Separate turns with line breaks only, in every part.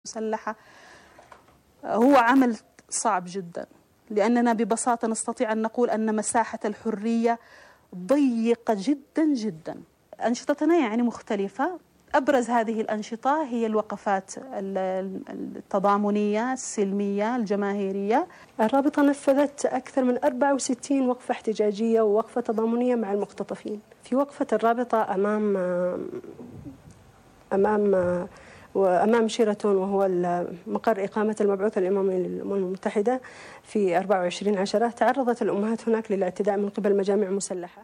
المسلحة هو عمل صعب جدا، لأننا ببساطة نستطيع أن نقول أن مساحة الحرية ضيقة جدا جدا. أنشطتنا يعني مختلفة. أبرز هذه الأنشطة هي الوقفات التضامنية السلمية الجماهيرية.
الرابطة نفذت أكثر من 64 وقفة احتجاجية ووقفة تضامنية مع المختطفين. في وقفة الرابطة أمام شيراتون، وهو مقر إقامة المبعوث الأممي للأمم المتحدة، في 24/10 تعرضت الأمهات هناك للاعتداء من قبل مجاميع مسلحة.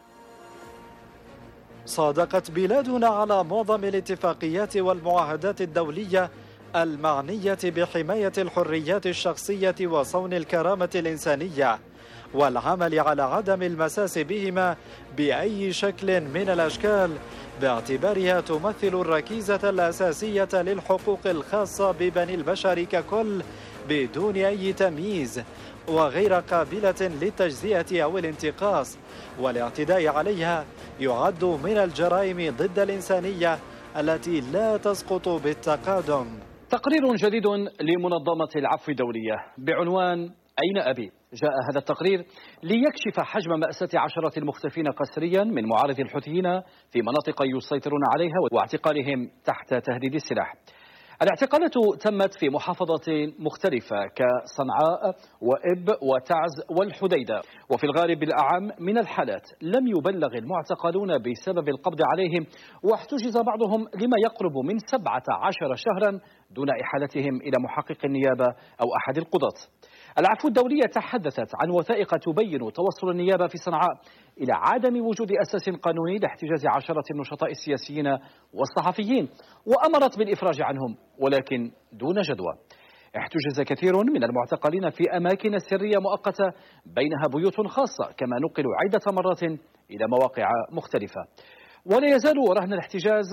صادقت بلادنا على معظم الاتفاقيات والمعاهدات الدولية المعنية بحماية الحريات الشخصية وصون الكرامة الإنسانية والعمل على عدم المساس بهما بأي شكل من الأشكال، باعتبارها تمثل الركيزة الأساسية للحقوق الخاصة ببني البشر ككل بدون أي تمييز، وغير قابلة للتجزئة أو الانتقاص، والاعتداء عليها يعد من الجرائم ضد الإنسانية التي لا تسقط بالتقادم.
تقرير جديد لمنظمة العفو الدولية بعنوان أين أبي؟ جاء هذا التقرير ليكشف حجم مأساة عشرات المختفين قسريا من معارضي الحوثيين في مناطق يسيطرون عليها واعتقالهم تحت تهديد السلاح. الاعتقالات تمت في محافظات مختلفة كصنعاء وإب وتعز والحديدة، وفي الغالب الأعم من الحالات لم يبلغ المعتقلون بسبب القبض عليهم، واحتجز بعضهم لما يقرب من 17 شهرا دون إحالتهم إلى محقق النيابة أو أحد القضاة. العفو الدولية تحدثت عن وثائق تبين توصل النيابة في صنعاء إلى عدم وجود أساس قانوني لاحتجاز عشرات النشطاء السياسيين والصحفيين، وأمرت بالإفراج عنهم ولكن دون جدوى. احتجز كثير من المعتقلين في أماكن سرية مؤقتة بينها بيوت خاصة، كما نقلوا عدة مرات إلى مواقع مختلفة. ولا يزال رهن الاحتجاز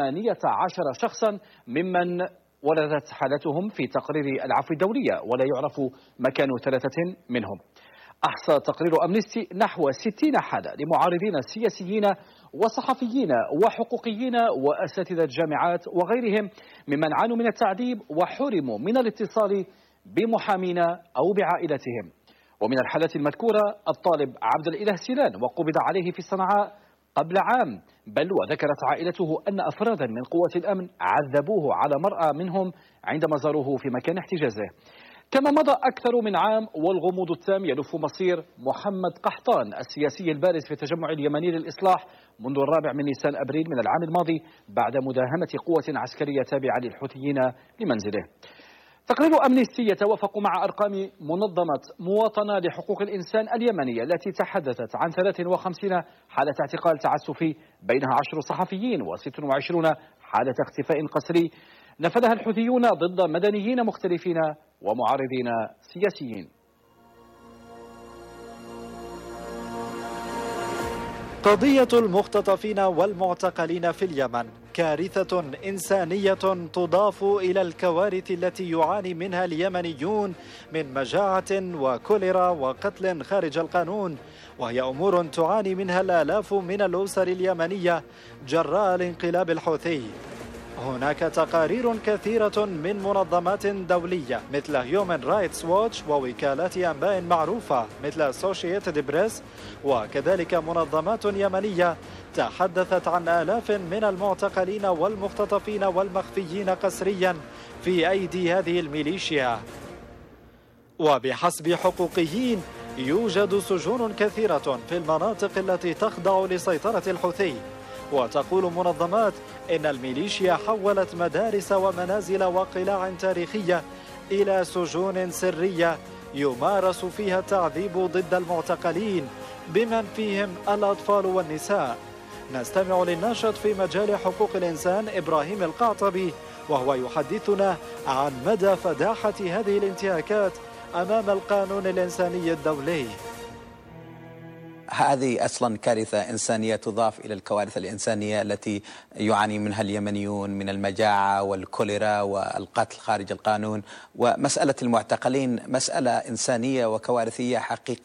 18 شخصا ممن وردت حالتهم في تقرير العفو الدولية، ولا يعرف مكان 3 منهم. أحصى تقرير أمنستي نحو 60 حالة لمعارضين سياسيين وصحفيين وحقوقيين وأساتذة جامعات وغيرهم ممن عانوا من التعذيب وحرموا من الاتصال بمحامين أو بعائلتهم. ومن الحالات المذكورة الطالب عبد الإله سيلان، وقبض عليه في صنعاء قبل عام، بل وذكرت عائلته أن أفرادا من قوات الأمن عذبوه على مرأى منهم عندما زاروه في مكان احتجازه. كما مضى أكثر من عام والغموض التام يلف مصير محمد قحطان السياسي البارز في التجمع اليمني للإصلاح منذ 4 نيسان أبريل من العام الماضي بعد مداهمة قوة عسكرية تابعة للحوثيين لمنزله. تقرير أمنستي يتوافق مع أرقام منظمة مواطنة لحقوق الإنسان اليمنية التي تحدثت عن 53 حالة اعتقال تعسفي، بينها 10 صحفيين و26 حالة اختفاء قسري نفذها الحوثيون ضد مدنيين مختلفين ومعارضين سياسيين.
قضية المختطفين والمعتقلين في اليمن كارثة إنسانية تضاف إلى الكوارث التي يعاني منها اليمنيون من مجاعة وكوليرا وقتل خارج القانون، وهي أمور تعاني منها الآلاف من الأسر اليمنية جراء الانقلاب الحوثي. هناك تقارير كثيرة من منظمات دولية مثل هيومن رايتس ووتش ووكالات أنباء معروفة مثل أسوشيتد بريس، وكذلك منظمات يمنية تحدثت عن آلاف من المعتقلين والمختطفين والمخفيين قسريا في أيدي هذه الميليشيا. وبحسب حقوقيين يوجد سجون كثيرة في المناطق التي تخضع لسيطرة الحوثي، وتقول منظمات إن الميليشيا حولت مدارس ومنازل وقلاع تاريخية إلى سجون سرية يمارس فيها التعذيب ضد المعتقلين بمن فيهم الأطفال والنساء. نستمع للناشط في مجال حقوق الإنسان إبراهيم القعطبي وهو يحدثنا عن مدى فداحة هذه الانتهاكات أمام القانون الإنساني الدولي.
هذه أصلا كارثة إنسانية تضاف إلى الكوارث الإنسانية التي يعاني منها اليمنيون من المجاعة والكوليرا والقتل خارج القانون. ومسألة المعتقلين مسألة إنسانية وكوارثية حقيقية.